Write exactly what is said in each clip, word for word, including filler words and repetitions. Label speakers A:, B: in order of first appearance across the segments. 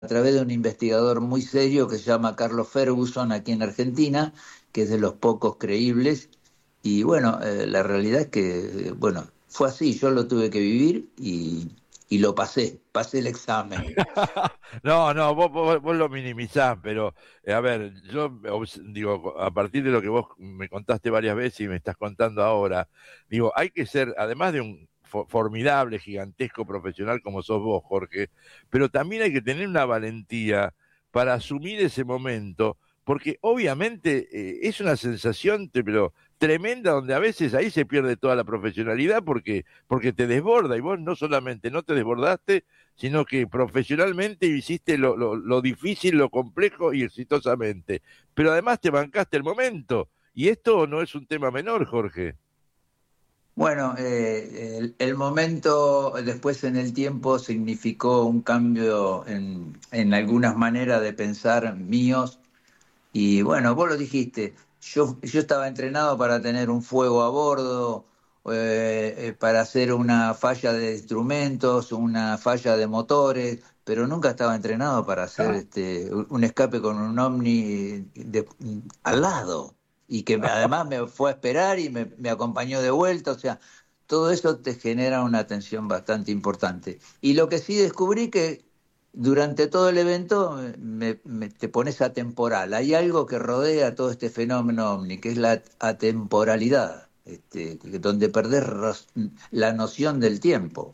A: a través de un investigador muy serio que se llama Carlos Ferguson aquí en Argentina, que es de los pocos creíbles. Y bueno, eh, la realidad es que, eh, bueno, fue así, yo lo tuve que vivir y, y lo pasé, pasé el examen.
B: No, no, vos, vos, vos lo minimizás, pero eh, a ver, yo obs- digo, a partir de lo que vos me contaste varias veces y me estás contando ahora, digo, hay que ser, además de un fo- formidable, gigantesco profesional como sos vos, Jorge, pero también hay que tener una valentía para asumir ese momento, porque obviamente eh, es una sensación, te- pero tremenda, donde a veces ahí se pierde toda la profesionalidad porque, porque te desborda y vos no solamente no te desbordaste, sino que profesionalmente hiciste lo, lo, lo difícil, lo complejo y exitosamente. Pero además te bancaste el momento. Y esto no es un tema menor, Jorge.
A: Bueno, eh, el, el momento después en el tiempo significó un cambio en, en algunas maneras de pensar míos. Y bueno, vos lo dijiste, yo, yo estaba entrenado para tener un fuego a bordo, eh, eh, para hacer una falla de instrumentos, una falla de motores, pero nunca estaba entrenado para hacer este, un escape con un Omni de- al lado. Y que además me fue a esperar y me, me acompañó de vuelta, o sea, todo eso te genera una tensión bastante importante. Y lo que sí descubrí que durante todo el evento me- me- te pones atemporal. Hay algo que rodea todo este fenómeno ovni, que es la atemporalidad, este, que- donde perdés ras- la noción del tiempo.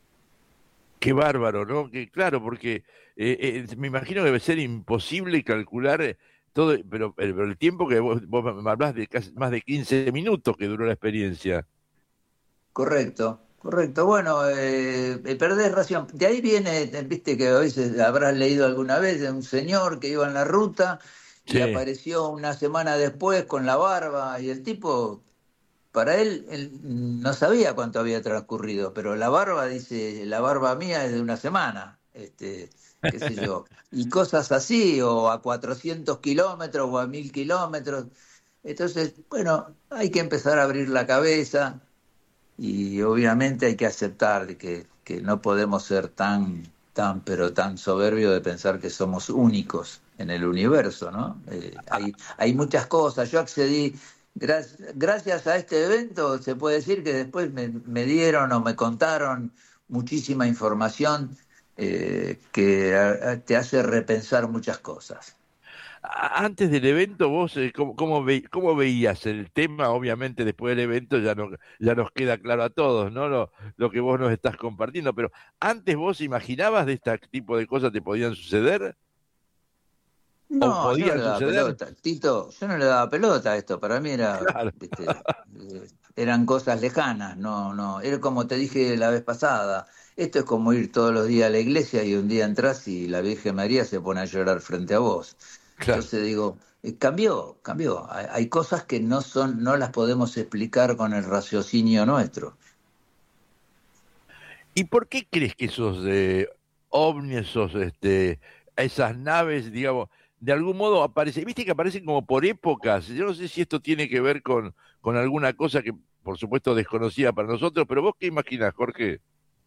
B: Qué bárbaro, ¿no? Que claro, porque eh, eh, me imagino que debe ser imposible calcular eh, todo, pero, pero el tiempo que vos, vos me hablás de casi más de quince minutos que duró la experiencia.
A: Correcto, correcto. Bueno, eh, eh, perdés ración. De ahí viene, eh, viste que a veces habrás leído alguna vez de un señor que iba en la ruta y
B: Sí.
A: apareció una semana después con la barba y el tipo. Para él, él no sabía cuánto había transcurrido, pero la barba, dice, la barba mía es de una semana, este, qué sé yo, y cosas así, o a cuatrocientos kilómetros o a mil kilómetros. Entonces, bueno, hay que empezar a abrir la cabeza y obviamente hay que aceptar de que, que no podemos ser tan, tan, pero tan soberbios de pensar que somos únicos en el universo, ¿no? Eh, hay, hay muchas cosas. Yo accedí, gra- gracias a este evento, se puede decir que después me, me dieron o me contaron muchísima información eh, que a- a- te hace repensar muchas cosas.
B: A- Antes del evento, vos, eh, ¿cómo, cómo, ve- cómo veías el tema? Obviamente, después del evento ya, no, ya nos queda claro a todos, ¿no? Lo, lo que vos nos estás compartiendo, pero antes vos imaginabas de este tipo de cosas te podían suceder o
A: No, yo no
B: podían
A: le daba
B: suceder.
A: pelota. Tito, yo no le daba pelota a esto. Para mí era,
B: Claro.
A: viste, eh, eran cosas lejanas. No, no. Era como te dije la vez pasada. Esto es como ir todos los días a la iglesia y un día entras y la Virgen María se pone a llorar frente a vos.
B: Claro.
A: Entonces digo, eh, cambió, cambió. Hay, hay cosas que no son, no las podemos explicar con el raciocinio nuestro.
B: ¿Y por qué crees que esos eh, ovnis, esos, este, esas naves, digamos, de algún modo aparecen? Viste que aparecen como por épocas. Yo no sé si esto tiene que ver con, con alguna cosa que, por supuesto, desconocida para nosotros, pero vos qué imaginás, Jorge.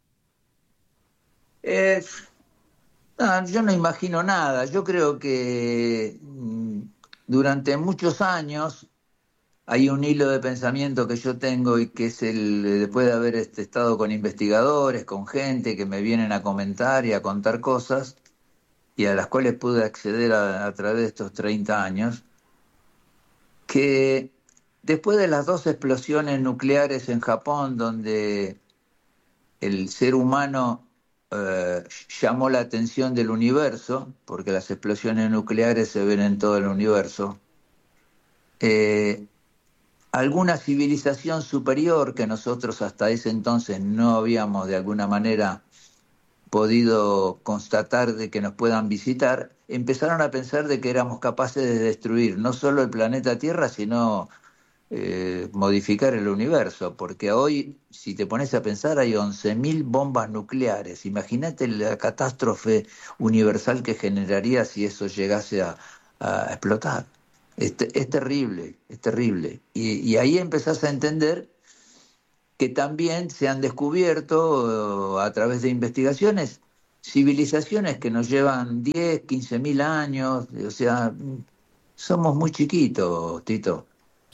A: Eh, no, yo no imagino nada. Yo creo que mm, durante muchos años hay un hilo de pensamiento que yo tengo y que es el, después de haber este, estado con investigadores, con gente que me vienen a comentar y a contar cosas, y a las cuales pude acceder a, a través de estos treinta años, que después de las dos explosiones nucleares en Japón, donde el ser humano eh, llamó la atención del universo, porque las explosiones nucleares se ven en todo el universo, eh, alguna civilización superior que nosotros hasta ese entonces no habíamos de alguna manera podido constatar de que nos puedan visitar, empezaron a pensar de que éramos capaces de destruir no solo el planeta Tierra, sino eh, modificar el universo, porque hoy, si te pones a pensar, hay once mil bombas nucleares. Imagínate la catástrofe universal que generaría si eso llegase a, a explotar. Es, te- es terrible, es terrible. Y, y ahí empezás a entender que también se han descubierto eh, a través de investigaciones civilizaciones que nos llevan diez, quince mil años, o sea, somos muy chiquitos, Tito.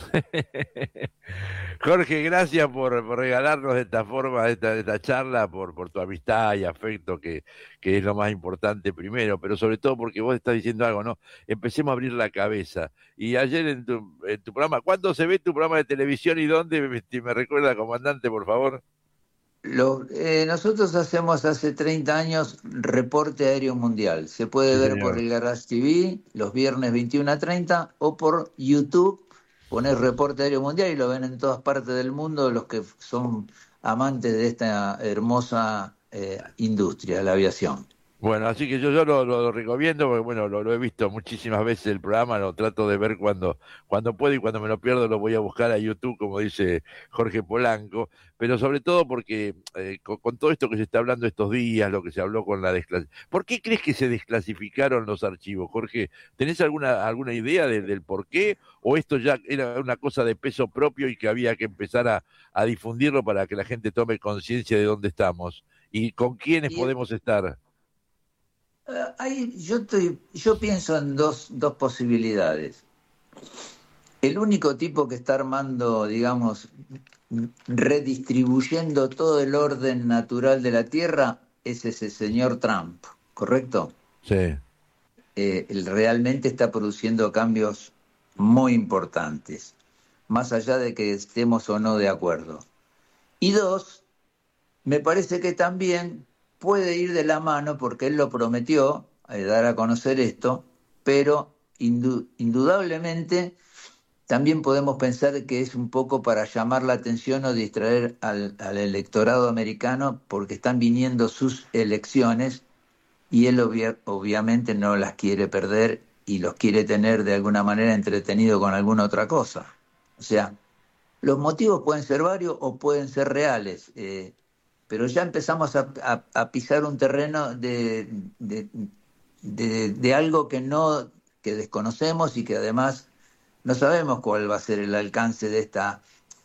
B: Jorge, gracias por, por regalarnos de esta forma, de esta, de esta charla, por, por tu amistad y afecto, que, que es lo más importante primero, pero sobre todo porque vos estás diciendo algo, ¿no? Empecemos a abrir la cabeza. Y ayer en tu, en tu programa, ¿cuándo se ve tu programa de televisión y dónde? Me, me recuerda, comandante, por favor.
A: Lo, eh, nosotros hacemos hace treinta años Reporte Aéreo Mundial. Se puede
B: Sí,
A: ver por
B: señor.
A: el Garage T V los viernes veintiuno a treinta o por YouTube. Poner Reporte Aéreo Mundial y lo ven en todas partes del mundo los que son amantes de esta hermosa eh, industria, la aviación.
B: Bueno, así que yo, yo lo, lo- lo recomiendo, porque bueno, lo, lo he visto muchísimas veces el programa, lo trato de ver cuando, cuando puedo, y cuando me lo pierdo lo voy a buscar a YouTube, como dice Jorge Polanco, pero sobre todo porque eh, con, con todo esto que se está hablando estos días, lo que se habló con la desclasificación. ¿Por qué crees que se desclasificaron los archivos, Jorge? ¿Tenés alguna, alguna idea de- del por qué? ¿O esto ya era una cosa de peso propio y que había que empezar a, a difundirlo para que la gente tome conciencia de dónde estamos y con quiénes
A: Y
B: podemos estar?
A: eh, ahí yo, estoy, yo pienso en dos, dos posibilidades. El único tipo que está armando, digamos, redistribuyendo todo el orden natural de la Tierra es ese señor Trump, ¿correcto?
B: Sí.
A: Eh, él realmente está produciendo cambios muy importantes, más allá de que estemos o no de acuerdo. Y dos, me parece que también puede ir de la mano, porque él lo prometió, eh, dar a conocer esto, pero indu- indudablemente también podemos pensar que es un poco para llamar la atención o distraer al, al electorado americano, porque están viniendo sus elecciones y él obvia- obviamente no las quiere perder y los quiere tener de alguna manera entretenido con alguna otra cosa. O sea, los motivos pueden ser varios o pueden ser reales, eh, pero ya empezamos a, a- a pisar un terreno de, de- de- de algo que no, que desconocemos y que además no sabemos cuál va a ser el alcance de esta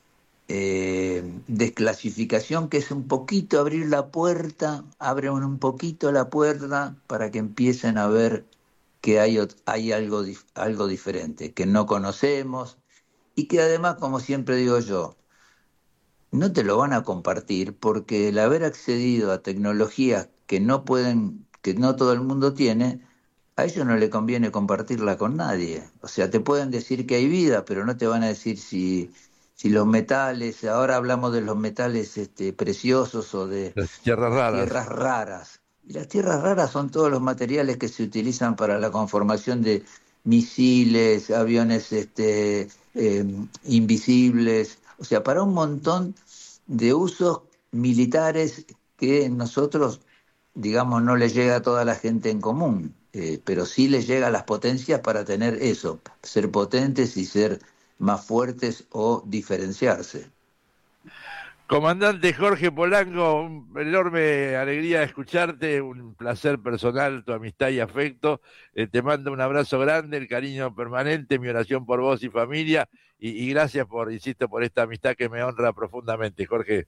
A: eh, desclasificación, que es un poquito abrir la puerta, abren un poquito la puerta para que empiecen a ver que hay, ot- hay algo, dif- algo diferente, que no conocemos y que además, como siempre digo yo, no te lo van a compartir porque el haber accedido a tecnologías que no pueden, que no todo el mundo tiene, a ellos no le conviene compartirla con nadie. O sea, te pueden decir que hay vida, pero no te van a decir si, si los metales, ahora hablamos de los metales este, preciosos o de
B: Las tierras
A: las
B: raras.
A: tierras raras. Y las tierras raras son todos los materiales que se utilizan para la conformación de misiles, aviones este, eh, invisibles, o sea, para un montón de usos militares que nosotros, digamos, no les llega a toda la gente en común, eh, pero sí les llega a las potencias para tener eso, ser potentes y ser más fuertes o diferenciarse.
B: Comandante Jorge Polanco, un enorme alegría de escucharte, un placer personal, tu amistad y afecto. Eh, te mando un abrazo grande, el cariño permanente, mi oración por vos y familia, y, y gracias por, insisto, por esta amistad que me honra profundamente, Jorge.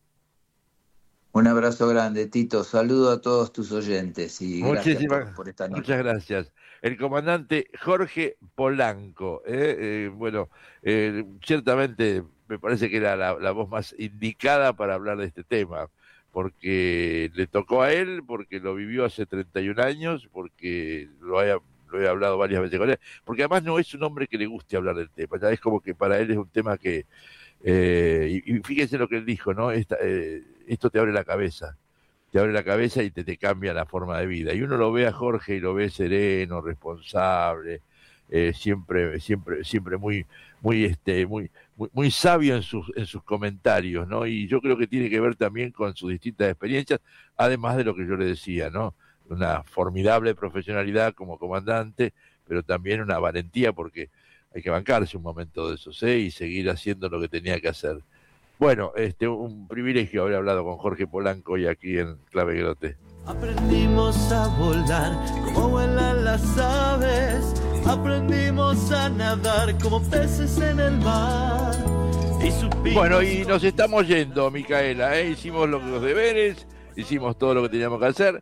A: Un abrazo grande, Tito. Saludo a todos tus oyentes y gracias por,
B: Muchísimas,
A: por esta
B: muchas
A: nota.
B: gracias. El comandante Jorge Polanco, ¿eh? Eh, bueno, eh, ciertamente me parece que era la, la voz más indicada para hablar de este tema, porque le tocó a él, porque lo vivió hace treinta y un años, porque lo, haya, lo he hablado varias veces con él, porque además no es un hombre que le guste hablar del tema, ya es como que para él es un tema que, eh, y, y fíjese lo que él dijo, ¿no? Esta, eh, esto te abre la cabeza, te abre la cabeza y te, te cambia la forma de vida. Y uno lo ve a Jorge y lo ve sereno, responsable, eh, siempre, siempre, siempre muy, muy, este, muy, muy, muy sabio en sus, en sus comentarios, ¿no? Y yo creo que tiene que ver también con sus distintas experiencias, además de lo que yo le decía, ¿no? Una formidable profesionalidad como comandante, pero también una valentía porque hay que bancarse un momento de esos, ¿eh? Y seguir haciendo lo que tenía que hacer. Bueno, este, un privilegio haber hablado con Jorge Polanco hoy aquí en Clave Grote.
C: Aprendimos a volar como vuelan las aves, aprendimos a nadar como peces en el mar. Y supimos...
B: Bueno, y nos estamos yendo, Micaela, ¿eh? Hicimos los deberes, hicimos todo lo que teníamos que hacer.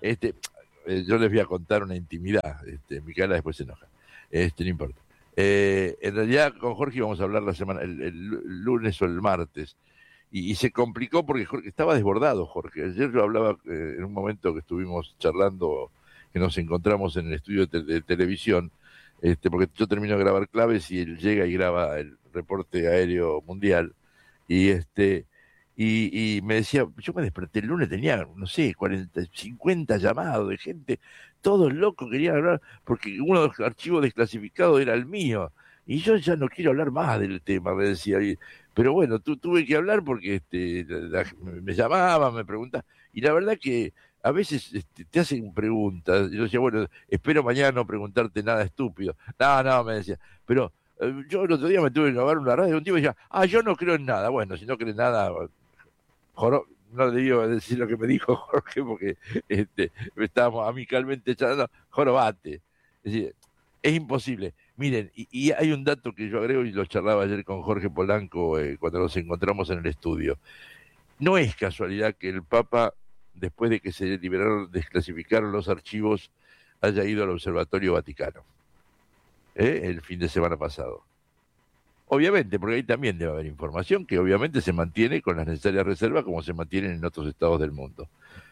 B: Este, eh, yo les voy a contar una intimidad. Este, Micaela después se enoja. Este, no importa. Eh, en realidad con Jorge íbamos a hablar la semana, el, el lunes o el martes. Y, y se complicó porque Jorge, estaba desbordado Jorge. Ayer yo hablaba eh, en un momento que estuvimos charlando, que nos encontramos en el estudio de, de televisión, este, porque yo termino de grabar Claves y él llega y graba el reporte aéreo mundial. Y este y, y me decía, yo me desperté el lunes, tenía, no sé, cuarenta, cincuenta llamados de gente, todos locos querían hablar, porque uno de los archivos desclasificados era el mío. Y yo ya no quiero hablar más del tema, me decía. Y, pero bueno, tu, tuve que hablar porque este, la, la, me llamaban, me preguntaban. Y la verdad que a veces este, te hacen preguntas. Y yo decía, bueno, espero mañana no preguntarte nada estúpido. No, no, me decía. Pero eh, yo el otro día me tuve que grabar una radio de un tipo y decía, ah, yo no creo en nada. Bueno, si no crees nada, joro, no le digo decir lo que me dijo Jorge porque este, estábamos amicalmente charlando, jorobate. Es decir, es imposible. Miren, y, y hay un dato que yo agrego y lo charlaba ayer con Jorge Polanco eh, cuando nos encontramos en el estudio. No es casualidad que el Papa, después de que se liberaron, desclasificaron los archivos, haya ido al Observatorio Vaticano, ¿eh? el fin de semana pasado. Obviamente, porque ahí también debe haber información que obviamente se mantiene con las necesarias reservas como se mantienen en otros estados del mundo.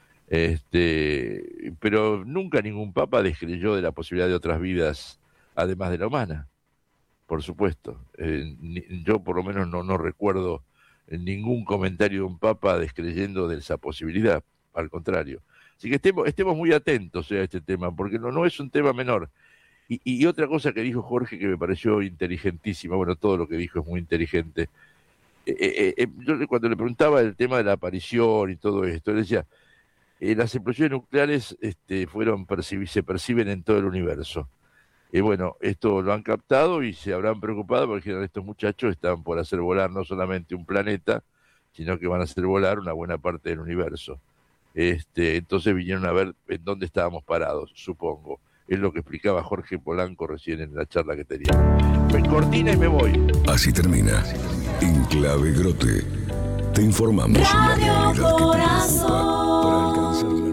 B: Este, pero nunca ningún Papa descreyó de la posibilidad de otras vidas además de la humana, por supuesto. Eh, ni, yo por lo menos no, no recuerdo ningún comentario de un Papa descreyendo de esa posibilidad, al contrario. Así que estemos, estemos muy atentos a este tema, porque no, no es un tema menor. Y, y otra cosa que dijo Jorge que me pareció inteligentísima, bueno, todo lo que dijo es muy inteligente. Eh, eh, eh, yo cuando le preguntaba el tema de la aparición y todo esto, le decía, eh, las explosiones nucleares este, fueron percibi- se perciben en todo el universo. Y eh, bueno, esto lo han captado y se habrán preocupado porque estos muchachos están por hacer volar no solamente un planeta, sino que van a hacer volar una buena parte del universo. Este, entonces vinieron a ver en dónde estábamos parados, supongo. Es lo que explicaba Jorge Polanco recién en la charla que teníamos. Me cortina y me voy.
D: Así termina. En Clave Grote. Te informamos en la realidad que te preocupa para alcanzar la